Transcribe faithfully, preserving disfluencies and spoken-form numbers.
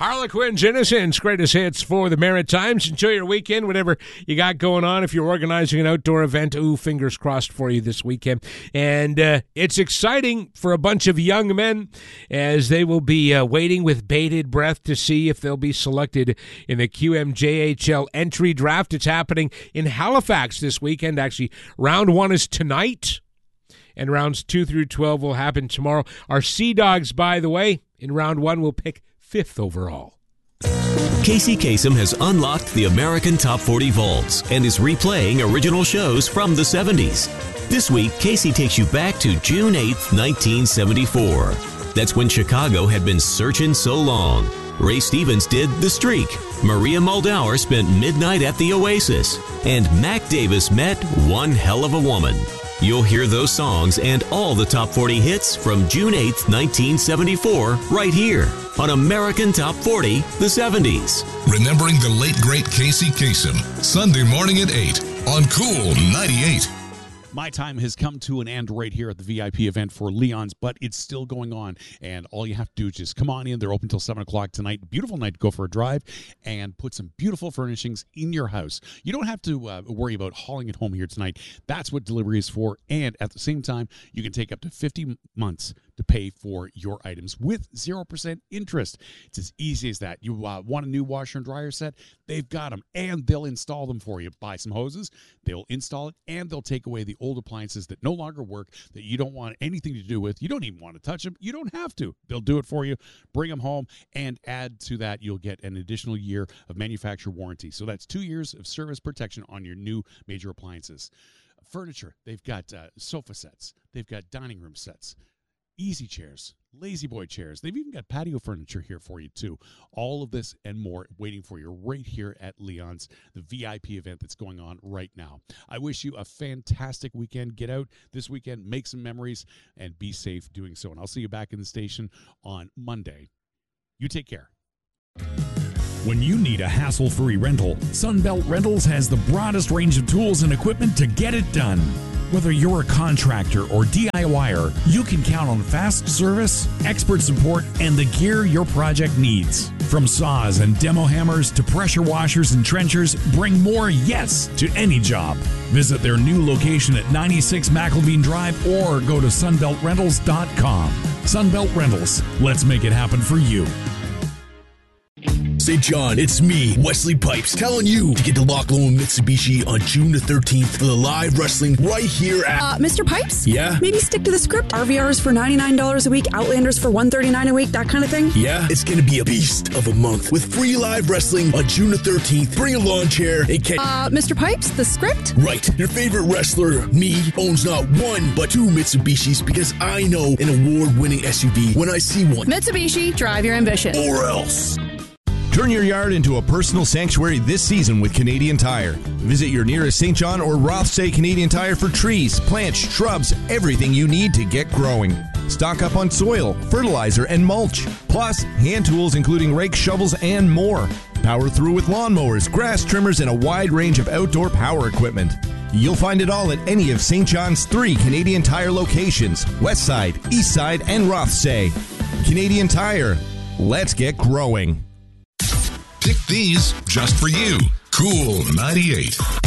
Harlequin Innocence, greatest hits for the Maritimes. Enjoy your weekend, whatever you got going on. If you're organizing an outdoor event, ooh, fingers crossed for you this weekend. And uh, it's exciting for a bunch of young men as they will be uh, waiting with bated breath to see if they'll be selected in the Q M J H L entry draft. It's happening in Halifax this weekend. Actually, round one is tonight, and rounds two through twelve will happen tomorrow. Our Sea Dogs, by the way, in round one will pick fifth overall. Casey Kasem has unlocked the American Top forty vaults and is replaying original shows from the seventies. This week, Casey takes you back to June eighth, nineteen seventy-four. That's when Chicago had been searching so long. Ray Stevens did The Streak. Maria Muldaur spent midnight at the Oasis. And Mac Davis met One Hell of a Woman. You'll hear those songs and all the top forty hits from June eighth, nineteen seventy-four, right here on American Top forty, the seventies. Remembering the late, great Casey Kasem, Sunday morning at eight on Cool ninety-eight. My time has come to an end right here at the V I P event for Leon's, but it's still going on, and all you have to do is just come on in. They're open until seven o'clock tonight. Beautiful night to go for a drive and put some beautiful furnishings in your house. You don't have to uh, worry about hauling it home here tonight. That's what delivery is for, and at the same time, you can take up to fifty months to pay for your items with zero percent interest. It's as easy as that. You uh, want a new washer and dryer set? They've got them, and they'll install them for you. Buy some hoses, they'll install it, and they'll take away the old appliances that no longer work, that you don't want anything to do with. You don't even want to touch them. You don't have to. They'll do it for you. Bring them home, and add to that, you'll get an additional year of manufacturer warranty. So that's two years of service protection on your new major appliances. Furniture, they've got uh, sofa sets. They've got dining room sets. Easy chairs, lazy boy chairs. They've even got patio furniture here for you, too. All of this and more waiting for you right here at Leon's, the V I P event that's going on right now. I wish you a fantastic weekend. Get out this weekend, make some memories, and be safe doing so. And I'll see you back in the station on Monday. You take care. When you need a hassle-free rental, Sunbelt Rentals has the broadest range of tools and equipment to get it done. Whether you're a contractor or D I Y er, you can count on fast service, expert support, and the gear your project needs. From saws and demo hammers to pressure washers and trenchers, bring more yes to any job. Visit their new location at ninety-six McElveen Drive or go to sunbelt rentals dot com. Sunbelt Rentals, let's make it happen for you. Saint John, it's me, Wesley Pipes, telling you to get to Loch Lomond Mitsubishi on June the thirteenth for the live wrestling right here at... Uh, Mister Pipes? Yeah? Maybe stick to the script. R V Rs for ninety-nine dollars a week, Outlanders for one hundred thirty-nine dollars a week, that kind of thing? Yeah, it's going to be a beast of a month with free live wrestling on June the thirteenth. Bring a lawn chair and catch... Uh, Mister Pipes, the script? Right. Your favorite wrestler, me, owns not one, but two Mitsubishis because I know an award-winning S U V when I see one. Mitsubishi, drive your ambition. Or else... Turn your yard into a personal sanctuary this season with Canadian Tire. Visit your nearest Saint John or Rothsay Canadian Tire for trees, plants, shrubs, everything you need to get growing. Stock up on soil, fertilizer, and mulch. Plus, hand tools including rakes, shovels, and more. Power through with lawnmowers, grass trimmers, and a wide range of outdoor power equipment. You'll find it all at any of Saint John's three Canadian Tire locations, Westside, Eastside, and Rothsay. Canadian Tire. Let's get growing. Pick these just for you. Cool ninety-eight.